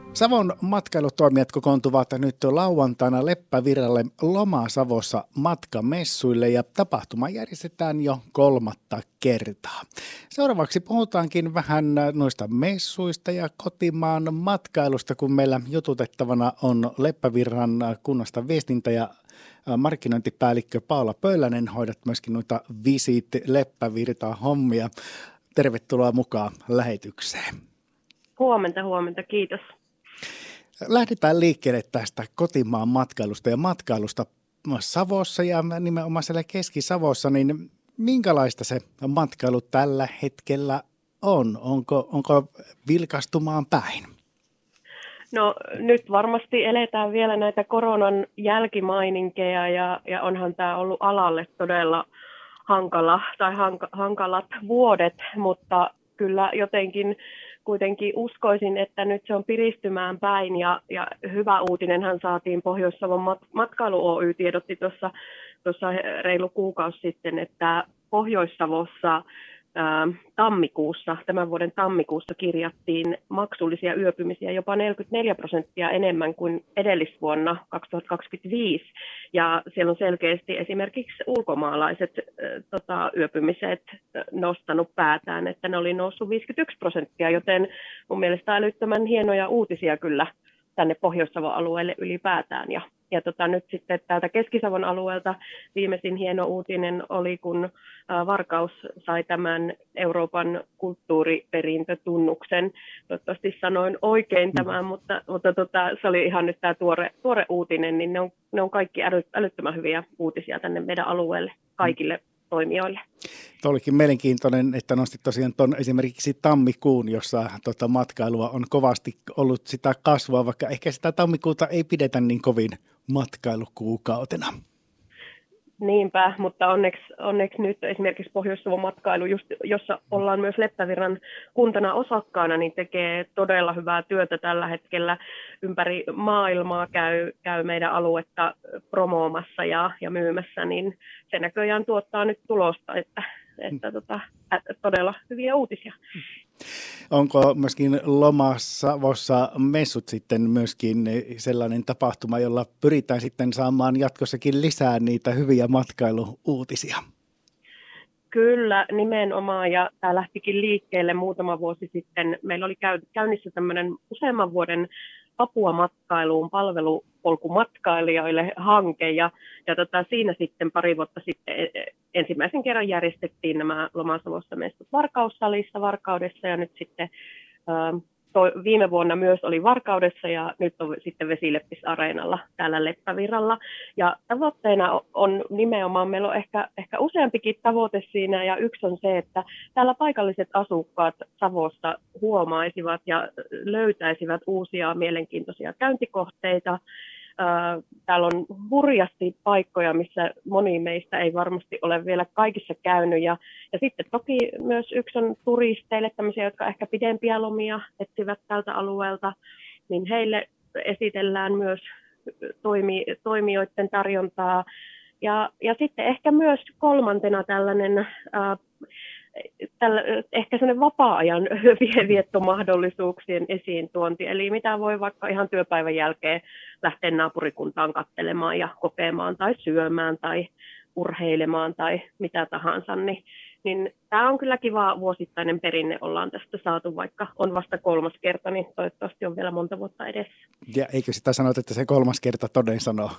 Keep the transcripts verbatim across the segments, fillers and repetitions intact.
Savon matkailutoimijat kokoontuvat nyt lauantaina Leppävirralle Loma-Savossa matkamessuille ja tapahtuma järjestetään jo kolmatta kertaa. Seuraavaksi puhutaankin vähän noista messuista ja kotimaan matkailusta, kun meillä jututettavana on Leppävirran kunnasta viestintä- ja markkinointipäällikkö Paula Pöllänen. Hoidat myöskin noita Visit Leppävirtaa hommia. Tervetuloa mukaan lähetykseen. Huomenta, huomenta. Kiitos. Lähdetään liikkeelle tästä kotimaan matkailusta ja matkailusta Savossa ja nimenomaan siellä Keski-Savossa, niin minkälaista se matkailu tällä hetkellä on? Onko, onko vilkastumaan päin? No nyt varmasti eletään vielä näitä koronan jälkimaininkeja ja, ja onhan tämä ollut alalle todella hankala tai hank, hankalat vuodet, mutta kyllä jotenkin kuitenkin uskoisin, että nyt se on piristymään päin ja, ja hyvä uutinenhan saatiin Pohjois-Savon mat- matkailu Oy tiedotti tuossa, tuossa reilu kuukausi sitten, että Pohjois-Savossa ää, tammikuussa, tämän vuoden tammikuussa kirjattiin maksullisia yöpymisiä jopa neljäkymmentäneljä prosenttia enemmän kuin edellisvuonna kaksituhattakaksikymmentäviisi. Ja siellä on selkeästi esimerkiksi ulkomaalaiset ää, tota, yöpymiset nostanut päätään, että ne oli noussut viisikymmentäyksi prosenttia, joten mun mielestä älyttömän hienoja uutisia kyllä tänne Pohjois-Savon alueelle ylipäätään. Ja, ja tota, nyt sitten täältä Keski-Savon alueelta viimeisin hieno uutinen oli, kun ä, Varkaus sai tämän Euroopan kulttuuriperintötunnuksen. Toivottavasti sanoin oikein tämän, mm. mutta, mutta tota, se oli ihan nyt tämä tuore, tuore uutinen, niin ne on, ne on kaikki äly, älyttömän hyviä uutisia tänne meidän alueelle kaikille mm. toimijoille. Tuo olikin mielenkiintoinen, että nostit tosiaan tuon esimerkiksi tammikuun, jossa tota matkailua on kovasti ollut sitä kasvua, vaikka ehkä sitä tammikuuta ei pidetä niin kovin matkailukuukautena. Niinpä, mutta onneksi, onneksi nyt esimerkiksi Pohjois-Savon matkailu, just, jossa ollaan myös Leppävirran kuntana osakkaana, niin tekee todella hyvää työtä tällä hetkellä. Ympäri maailmaa käy, käy meidän aluetta promoomassa ja, ja myymässä, niin se näköjään tuottaa nyt tulosta, että, että tota, todella hyviä uutisia. Onko myöskin Loma-Savossa messut sitten myöskin sellainen tapahtuma, jolla pyritään sitten saamaan jatkossakin lisää niitä hyviä matkailu-uutisia? Kyllä, nimenomaan, ja tämä lähtikin liikkeelle muutama vuosi sitten. Meillä oli käynnissä tämmöinen useamman vuoden apua matkailuun palvelupolkumatkailijoille hanke, ja, ja tota, siinä sitten pari vuotta sitten ensimmäisen kerran järjestettiin nämä Loma-Savossa messut Varkaussalissa Varkaudessa, ja nyt sitten ä, to, viime vuonna myös oli Varkaudessa, ja nyt on sitten Vesileppis-areenalla täällä Leppävirralla, ja tavoitteena on nimenomaan, meillä on ehkä, ehkä useampikin tavoite siinä, ja yksi on se, että täällä paikalliset asukkaat Savossa huomaisivat ja löytäisivät uusia mielenkiintoisia käyntikohteita. Täällä on hurjasti paikkoja, missä moni meistä ei varmasti ole vielä kaikissa käynyt. Ja, ja sitten toki myös yksi on turisteille, tämmöisiä, jotka ehkä pidempiä lomia etsivät tältä alueelta, niin heille esitellään myös toimi, toimijoiden tarjontaa. Ja, ja sitten ehkä myös kolmantena tällainen ää, Tällä, ehkä sellainen vapaa-ajan viettomahdollisuuksien esiin tuonti, eli mitä voi vaikka ihan työpäivän jälkeen lähteä naapurikuntaan katselemaan ja kokemaan tai syömään tai urheilemaan tai mitä tahansa, niin, niin tämä on kyllä kiva vuosittainen perinne, ollaan tästä saatu, vaikka on vasta kolmas kerta, niin toivottavasti on vielä monta vuotta edessä. Ja eikö sitä sanota, että se kolmas kerta toden sanoo?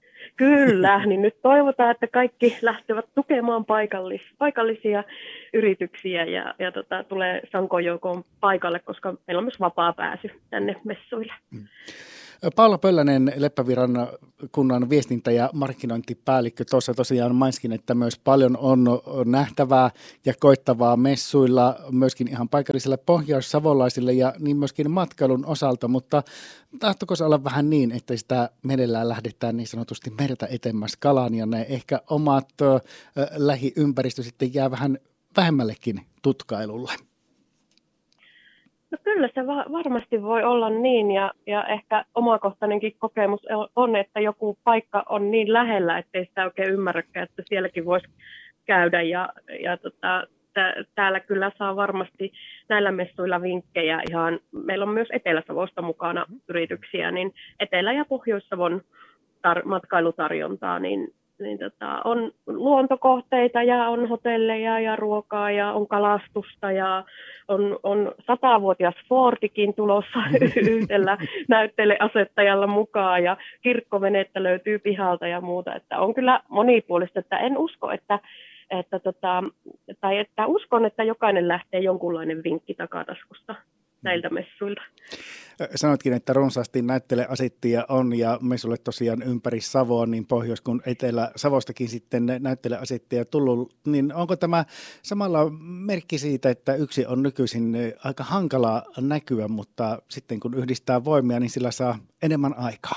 Kyllä, niin nyt toivotaan, että kaikki lähtevät tukemaan paikallis, paikallisia yrityksiä ja, ja tota, tulee sankojoukkoon paikalle, koska meillä on myös vapaa pääsy tänne messuille. Mm. Paula Pöllänen, Leppävirran kunnan viestintä- ja markkinointipäällikkö. Tuossa tosiaan mainitsin, että myös paljon on nähtävää ja koittavaa messuilla myöskin ihan paikallisille pohjois-savolaisille ja niin myöskin matkailun osalta, mutta tahtoiko se olla vähän niin, että sitä merellään lähdetään niin sanotusti merta etemmäs kalaan ja ne ehkä omat äh, lähiympäristö sitten jää vähän vähemmällekin tutkailulle? No kyllä se va- varmasti voi olla niin ja, ja ehkä omakohtainenkin kokemus on, että joku paikka on niin lähellä, ettei sitä oikein ymmärräkään, että sielläkin voisi käydä ja, ja tota, että täällä kyllä saa varmasti näillä messuilla vinkkejä ihan, meillä on myös Etelä-Savosta mukana yrityksiä, niin Etelä- ja Pohjois-Savon tar- matkailutarjontaa, niin, niin tota, on luontokohteita ja on hotelleja ja ruokaa ja on kalastusta ja on, on satavuotias Fortikin tulossa yhdellä näytteleasettajalla mukaan ja kirkkovenettä löytyy pihalta ja muuta, että on kyllä monipuolista, että en usko, että Että tota, tai että uskon, että jokainen lähtee jonkunlainen vinkki takataskusta näiltä messuilta. Sanoitkin, että runsaasti näytteleasittajia on ja messuille tosiaan ympäri Savoa, niin Pohjois- kuin Etelä-Savostakin sitten näytteleasittajia tullut. Niin onko tämä samalla merkki siitä, että yksi on nykyisin aika hankalaa näkyä, mutta sitten kun yhdistää voimia, niin sillä saa enemmän aikaa?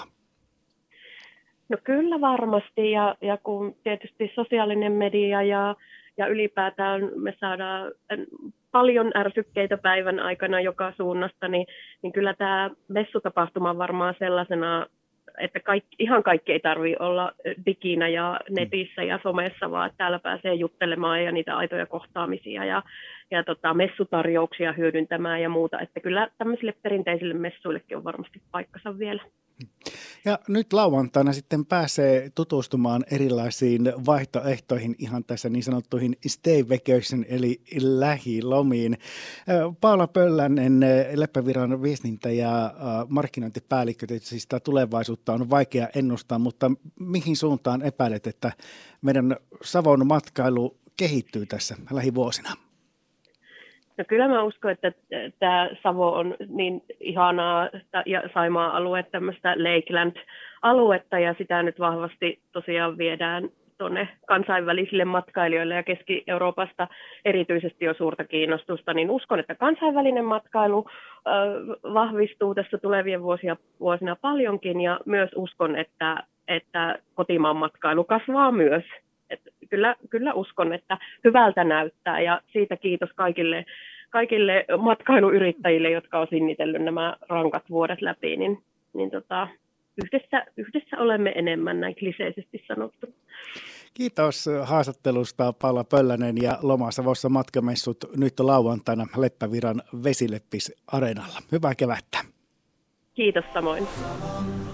No kyllä varmasti, ja, ja kun tietysti sosiaalinen media ja, ja ylipäätään me saadaan paljon ärsykkeitä päivän aikana joka suunnasta, niin, niin kyllä tämä messutapahtuma on varmaan sellaisena, että kaikki, ihan kaikki ei tarvitse olla diginä ja netissä ja somessa, vaan että täällä pääsee juttelemaan ja niitä aitoja kohtaamisia ja, ja tota, messutarjouksia hyödyntämään ja muuta. Että kyllä tämmöisille perinteisille messuillekin on varmasti paikkansa vielä. Ja nyt lauantaina sitten pääsee tutustumaan erilaisiin vaihtoehtoihin ihan tässä niin sanottuihin stay vacation eli lähilomiin. Paula Pöllänen, Leppävirran viestintä- ja markkinointipäällikkö, tietysti sitä tulevaisuutta on vaikea ennustaa, mutta mihin suuntaan epäilet, että meidän Savon matkailu kehittyy tässä lähivuosina? No kyllä mä uskon, että tämä Savo on niin ihanaa ja Saimaan alue, tämmöistä Lakeland-aluetta ja sitä nyt vahvasti tosiaan viedään tuonne kansainvälisille matkailijoille ja Keski-Euroopasta erityisesti on suurta kiinnostusta, niin uskon, että kansainvälinen matkailu äh, vahvistuu tässä tulevien vuosia, vuosina paljonkin ja myös uskon, että, että kotimaan matkailu kasvaa myös. Että kyllä, kyllä uskon, että hyvältä näyttää ja siitä kiitos kaikille, kaikille matkailuyrittäjille, jotka on sinnitellyt nämä rankat vuodet läpi, niin, niin tota, yhdessä, yhdessä olemme enemmän näin kliseisesti sanottu. Kiitos haastattelusta Paula Pöllänen ja Loma-Savossa matkamessut nyt lauantaina Leppävirran Vesileppis-areenalla. Hyvää kevättä. Kiitos samoin.